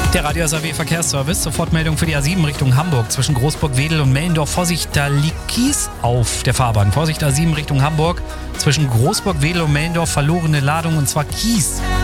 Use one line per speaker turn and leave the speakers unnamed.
Der Radio SAW Verkehrsservice, Sofortmeldung für die A7 Richtung Hamburg. Zwischen Großburg-Wedel und Mellendorf, Vorsicht, da liegt Kies auf der Fahrbahn. Vorsicht, A7 Richtung Hamburg. Zwischen Großburg-Wedel und Mellendorf verlorene Ladung, und zwar Kies.